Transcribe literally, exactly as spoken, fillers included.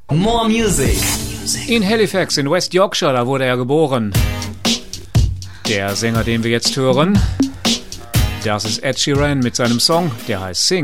More Music. In Halifax in West Yorkshire, da wurde er geboren. Der Sänger, den wir jetzt hören, das ist Ed Sheeran mit seinem Song, der heißt Sing.